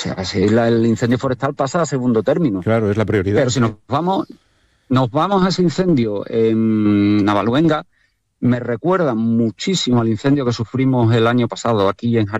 así el incendio forestal pasa a segundo término. Claro, es la prioridad. Pero si nos vamos a ese incendio en Navaluenga, me recuerda muchísimo al incendio que sufrimos el año pasado aquí en Jardín